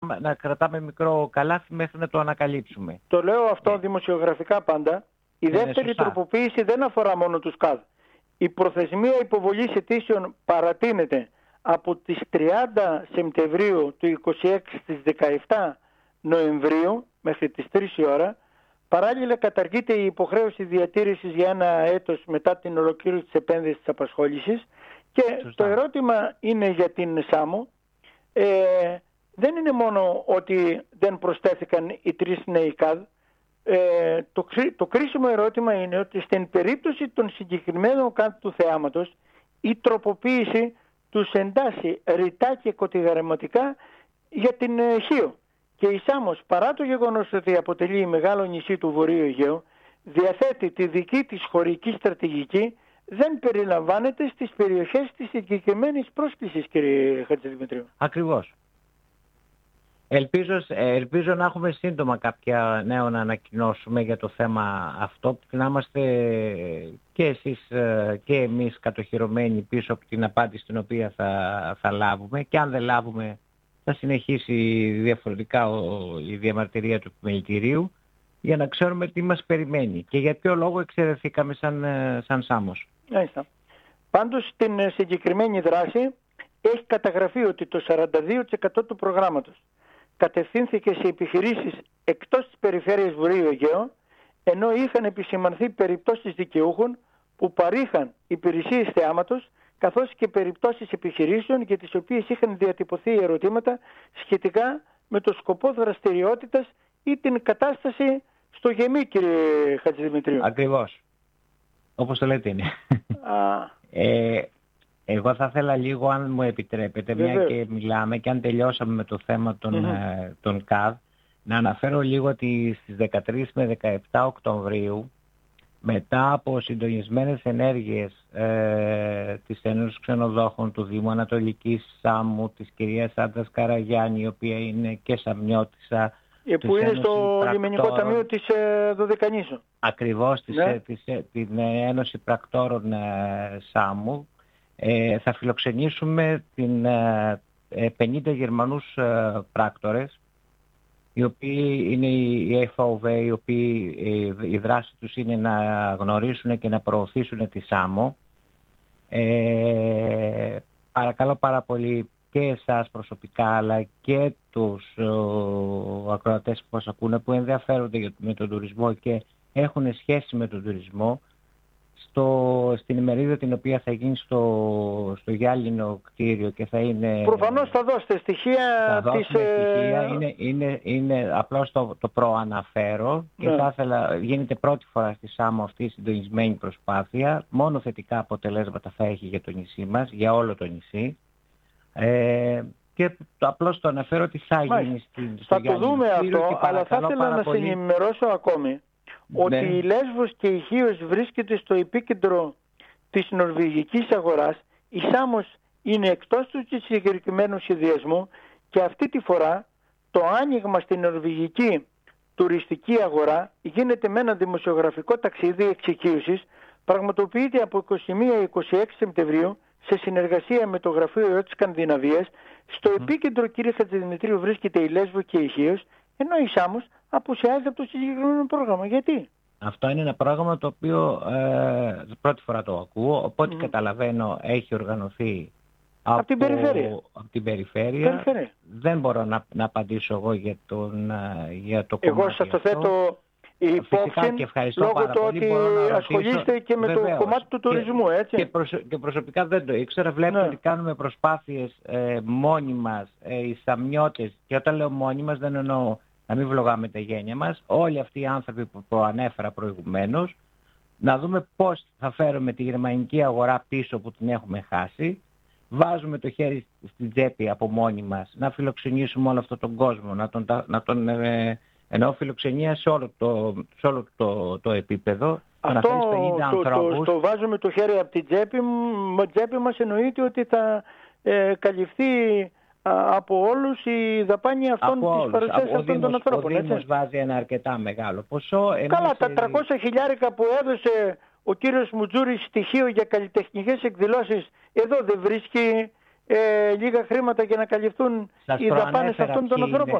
να κρατάμε μικρό καλάθι μέχρι να το ανακαλύψουμε. Το λέω αυτό δημοσιογραφικά πάντα. Η δεύτερη τροποποίηση δεν αφορά μόνο τους ΚΑΔ. Η προθεσμία υποβολής αιτήσεων παρατείνεται από τις 30 Σεπτεμβρίου του 26 στις 17 Νοεμβρίου μέχρι τις 3 η ώρα. Παράλληλα καταργείται η υποχρέωση διατήρησης για ένα έτος μετά την ολοκλήρωση της επένδυσης της απασχόλησης. Και το ερώτημα είναι για την ΣΑΜΟ. Δεν είναι μόνο ότι δεν προσθέθηκαν οι 3 νέοι ΚΑΔ. Το κρίσιμο ερώτημα είναι ότι στην περίπτωση των συγκεκριμένων ΚΑΔ του θεάματος η τροποποίηση τους εντάσσει ρητά και κωδικαγραμματικά για την Χίο. Και η Σάμος, παρά το γεγονός ότι αποτελεί μεγάλο νησί του Βορείου Αιγαίου, διαθέτει τη δική της χωρική στρατηγική, δεν περιλαμβάνεται στις περιοχές της συγκεκριμένης πρόσκλησης, κύριε Χατζηδημητρίου. Ακριβώς. Ελπίζω να έχουμε σύντομα κάποια νέα να ανακοινώσουμε για το θέμα αυτό, που να είμαστε και εσείς και εμείς κατοχυρωμένοι πίσω από την απάντηση την οποία θα λάβουμε, και αν δεν λάβουμε θα συνεχίσει διαφορετικά η διαμαρτυρία του επιμελητηρίου, για να ξέρουμε τι μας περιμένει και για ποιο λόγο εξαιρεθήκαμε σαν Σάμος. Πάντως στην συγκεκριμένη δράση έχει καταγραφεί ότι το 42% του προγράμματος κατευθύνθηκε σε επιχειρήσεις εκτός της περιφέρειας Βορείου Αιγαίου, ενώ είχαν επισημανθεί περιπτώσεις δικαιούχων που παρήχαν υπηρεσίες θεάματος, καθώς και περιπτώσεις επιχειρήσεων για τις οποίες είχαν διατυπωθεί ερωτήματα σχετικά με το σκοπό δραστηριότητας ή την κατάσταση στο γεμί, κύριε Χατζηδημητρίου. Ακριβώς. Όπως το λέτε είναι. Εγώ θα ήθελα λίγο, αν μου επιτρέπετε, μια και μιλάμε και αν τελειώσαμε με το θέμα των ΚΑΔ, να αναφέρω λίγο ότι στις 13 με 17 Οκτωβρίου, μετά από συντονισμένες ενέργειες της Ένωσης Ξενοδόχων του Δήμου Ανατολικής Σάμου, της κυρίας Άντας Καραγιάννη, η οποία είναι και Σαμιώτισσα, που είναι στο λιμενικό ταμείο της Δωδεκανήσου. Ακριβώς, την Ένωση Πρακτόρων Σάμου. Θα φιλοξενήσουμε 50 Γερμανούς πράκτορες, οι οποίοι είναι οι FOV, οι οποίοι η δράση τους είναι να γνωρίσουν και να προωθήσουν τη ΣΑΜΟ. Παρακαλώ πάρα πολύ και εσάς προσωπικά, αλλά και τους ακροατές που μας ακούνε, που ενδιαφέρονται με τον τουρισμό και έχουν σχέση με τον τουρισμό, στην ημερίδα την οποία θα γίνει στο Γυάλινο κτίριο και θα είναι... Προφανώς θα δώσετε στοιχεία. Είναι απλώς το προαναφέρω και θα ήθελα, γίνεται πρώτη φορά στη ΣΑΜΟ αυτή η συντονισμένη προσπάθεια. Μόνο θετικά αποτελέσματα θα έχει για το νησί μας, για όλο το νησί. Και απλώς το αναφέρω ότι θα γίνει στο Γυάλινο. Θα το δούμε αυτό, αλλά θα ήθελα να σε ενημερώσω ακόμη ότι η Λέσβος και η Χίος βρίσκεται στο επίκεντρο της νορβηγικής αγοράς. Η Σάμος είναι εκτός του συγκεκριμένου σχεδιασμού και αυτή τη φορά το άνοιγμα στην νορβηγική τουριστική αγορά γίνεται με ένα δημοσιογραφικό ταξίδι εξοικείωσης, πραγματοποιείται από 21-26 Σεπτεμβρίου σε συνεργασία με το Γραφείο της Σκανδιναβίας. Στο επίκεντρο, κύριε Χατζηδημητρίου, βρίσκεται η Λέσβο και η Χίος, ενώ η Σάμος απουσιάζει από το συγκεκριμένο πρόγραμμα. Γιατί? Αυτό είναι ένα πρόγραμμα το οποίο πρώτη φορά το ακούω, οπότε καταλαβαίνω έχει οργανωθεί από την περιφέρεια. Δεν μπορώ να απαντήσω εγώ για το κομμάτι. Εγώ σας το θέτω υπόψη λόγω του ότι ασχολείστε και με το κομμάτι του τουρισμού, έτσι. Και προσωπικά δεν το ήξερα. Βλέπετε ότι κάνουμε προσπάθειες μόνοι μας, οι Σαμιώτες, και όταν λέω μόνοι μας δεν εννοώ να μην βλογάμε τα γένια μας, όλοι αυτοί οι άνθρωποι που προανέφερα προηγουμένως, να δούμε πώς θα φέρουμε τη γερμανική αγορά πίσω που την έχουμε χάσει. Βάζουμε το χέρι στην τσέπη από μόνοι μας, να φιλοξενήσουμε όλο αυτόν τον κόσμο, ενώ φιλοξενία σε όλο το επίπεδο. Αυτό το βάζουμε το χέρι από την τσέπη μας, εννοείται ότι θα καλυφθεί από όλους η δαπάνη της παρουσίας αυτών των ανθρώπων. Ο Δήμος βάζει ένα αρκετά μεγάλο ποσό. Καλά, τα 300 χιλιάρικα που έδωσε ο κύριος Μουτζούρης στοιχείο για καλλιτεχνικές εκδηλώσεις, εδώ δεν βρίσκει λίγα χρήματα για να καλυφθούν οι δαπάνες αυτών των ανθρώπων?